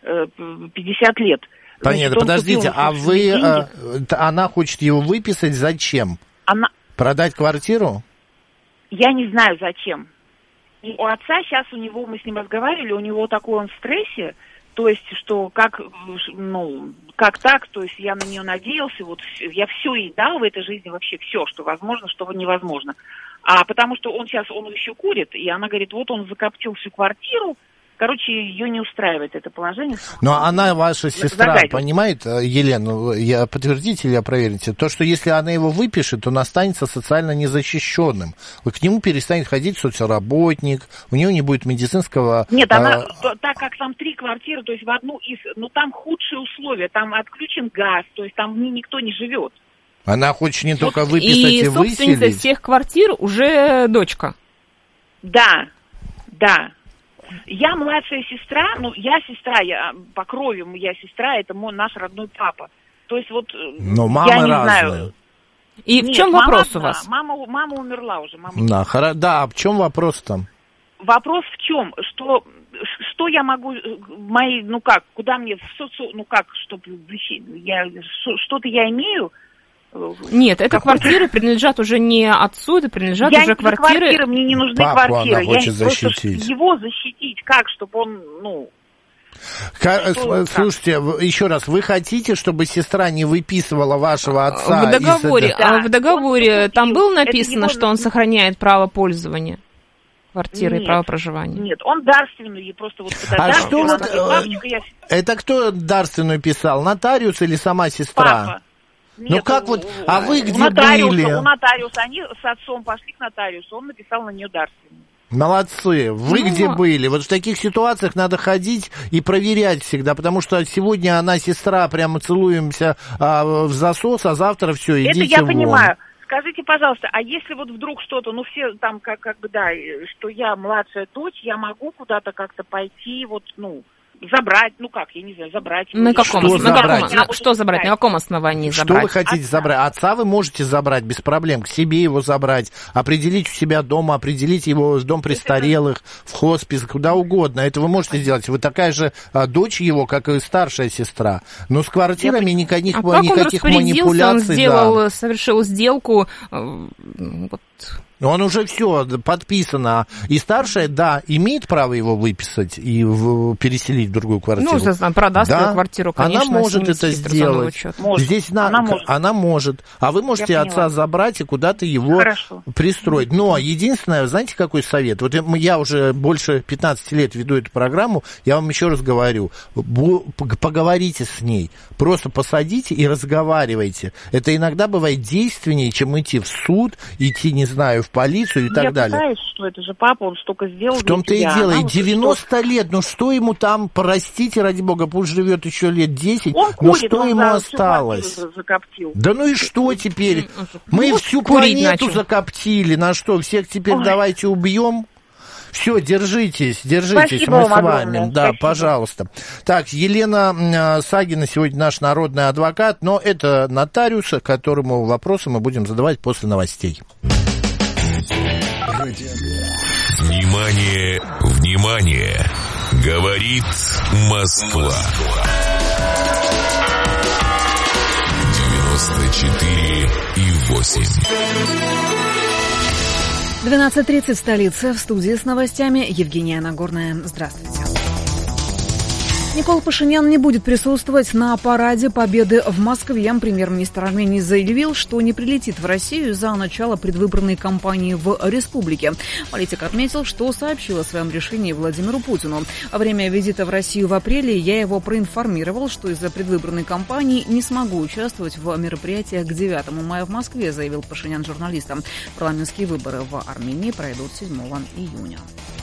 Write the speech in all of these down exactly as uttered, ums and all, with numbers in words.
пятьдесят лет. Понятно, подождите, а вы, а, она хочет его выписать зачем? Она... Продать квартиру? Я не знаю зачем. У отца сейчас у него, мы с ним разговаривали, у него такой он в стрессе, то есть, что как, ну, как так, то есть я на нее надеялся, вот я все ей дал в этой жизни, вообще все, что возможно, что невозможно. А потому что он сейчас, он еще курит, и она говорит, вот он закоптил всю квартиру, короче, ее не устраивает это положение. Но она, ваша сестра, загадывает. Понимает, Елена, я, подтвердите или опроверите, то, что если она его выпишет, он останется социально незащищенным. К нему перестанет ходить соцработник, у него не будет медицинского... Нет, а... она, так как там три квартиры, то есть в одну из... Ну, там худшие условия, там отключен газ, то есть там в ней никто не живет. Она хочет не вот. только выписать и, и выселить. И собственница всех квартир уже дочка. Да, да. Я младшая сестра, ну, я сестра, я по крови, я сестра, это мой наш родной папа. То есть вот, но мамы я не разные. знаю. И Нет, в чем мама, вопрос у да, вас? Мама, мама умерла уже. Мама да, хоро... да, а в чем вопрос там? Вопрос в чем? Что, что я могу, мои, ну как, куда мне, в соци... ну как, чтобы, я, что-то я имею? Нет, это квартиры принадлежат уже не отцу, это принадлежат я уже квартиры... квартиры. Мне не нужны Папу квартиры. Она хочет я защитить. Просто его защитить, как, чтобы он, ну... К... Что, Слушайте, как? Еще раз, вы хотите, чтобы сестра не выписывала вашего отца? В договоре, из... да. а в договоре он там было написано, его... что он сохраняет право пользования квартирой и право проживания? Нет, он дарственный, просто вот... А что вот... Бабочка, я... Это кто дарственную писал, нотариус или сама сестра? Папа. Нет, ну как вот, а вы где нотариуса, были? У нотариуса, они с отцом пошли к нотариусу, он написал на нее дарственную. Молодцы. Вы ну, где были? Вот в таких ситуациях надо ходить и проверять всегда, потому что сегодня она, сестра, прямо целуемся а, в засос, а завтра все, идите Это я вон. Понимаю. Скажите, пожалуйста, а если вот вдруг что-то, ну все там как, как бы, да, что я младшая дочь, я могу куда-то как-то пойти, вот, ну... Забрать, ну как, я не знаю, забрать. На каком, что, на забрать? каком, на, что забрать? На каком основании что забрать? Что вы хотите Отца. забрать? Отца вы можете забрать без проблем, к себе его забрать, определить у себя дома, определить его в дом престарелых, в хоспис, куда угодно. Это вы можете сделать. Вы такая же а, дочь его, как и старшая сестра. Но с квартирами я... никаких, а никаких как он манипуляций. Он сделал, да. совершил сделку... Вот. Он уже все подписано. И старшая, да, имеет право его выписать и в, переселить в другую квартиру. Ну, соответственно, продаст да? свою квартиру, конечно. Она может это сделать. Может. Здесь на... она, может. она может. А вы можете Я отца поняла. забрать и куда-то его Хорошо. пристроить. Но единственное, знаете, какой совет? Вот я уже больше пятнадцати лет веду эту программу, я вам еще раз говорю, поговорите с ней. Просто посадите и разговаривайте. Это иногда бывает действеннее, чем идти в суд, идти, не знаю, в полицию и так я далее. Я пытаюсь, что это же папа, он столько сделал. В том-то и дело, и девяносто лет, ну что ему там, простите, ради бога, пусть живет еще лет десять, он ну курит, что он ему за, осталось? Закоптил. Да ну и что теперь? Мы ну, всю планету начал. закоптили, на что, всех теперь Ой. давайте убьем? Все, держитесь, держитесь, Спасибо мы с вами. огромное. Да, Спасибо. Пожалуйста. Так, Елена Сагина сегодня наш народный адвокат, но это нотариус, которому вопросы мы будем задавать после новостей. Внимание, внимание! Говорит Москва. девяносто четыре и восемь. двенадцать тридцать, столица. В студии с новостями Евгения Нагорная. Здравствуйте. Никол Пашинян не будет присутствовать на параде Победы в Москве. Премьер-министр Армении заявил, что не прилетит в Россию из-за начала предвыборной кампании в республике. Политик отметил, что сообщил о своем решении Владимиру Путину. Во время визита в Россию в апреле я его проинформировал, что из-за предвыборной кампании не смогу участвовать в мероприятиях к девятому мая в Москве, заявил Пашинян журналистам. Парламентские выборы в Армении пройдут седьмого июня.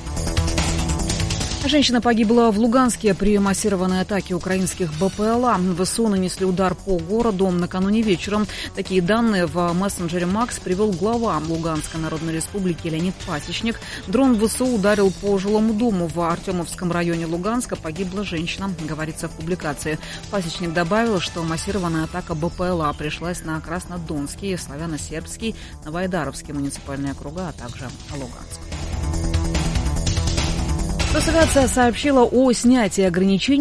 Женщина погибла в Луганске при массированной атаке украинских БПЛА. ВСУ нанесли удар по городу накануне вечером. Такие данные в мессенджере Макс привел глава Луганской Народной Республики Леонид Пасечник. Дрон ВСУ ударил по жилому дому в Артемовском районе Луганска. Погибла женщина, говорится в публикации. Пасечник добавил, что массированная атака БПЛА пришлась на Краснодонский, Славяно-Сербский, Новоайдаровский муниципальные округа, а также Луганск. Росавиация сообщила о снятии ограничений